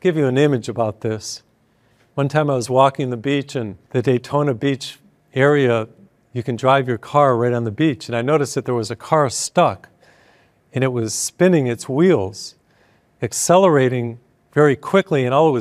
give you an image about this. One time I was walking the beach, and the Daytona Beach area, you can drive your car right on the beach. And I noticed that there was a car stuck, and it was spinning its wheels, accelerating very quickly, and all it was